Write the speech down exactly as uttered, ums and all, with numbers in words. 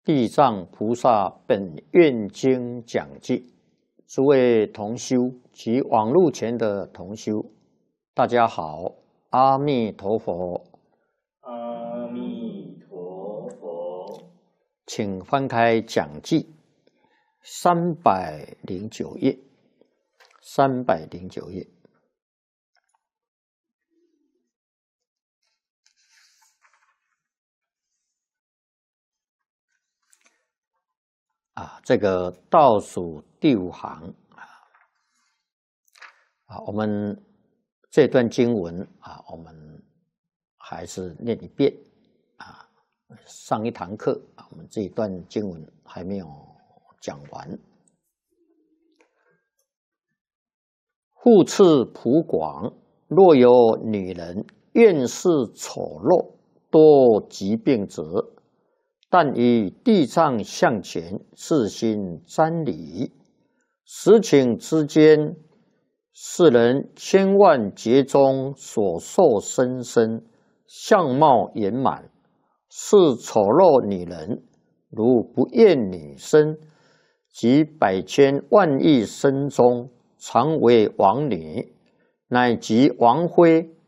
地藏菩萨本愿经讲记，诸位同修及网络前的同修，大家好，阿弥陀佛。 阿弥陀佛。 请翻开讲记三百零九页，三百零九页。啊，这个倒数第五行啊，啊，我们这段经文啊，我们还是念一遍啊。上一堂课啊，我们这一段经文还没有讲完。复次普广，若有女人愿视丑陋多疾病者，但以地藏向前自心瞻礼，实情之间，世人千万劫中所受生身，相貌圆满，是丑陋女人，如不厌女身，及百千万亿身中，常为王女，乃及王妃，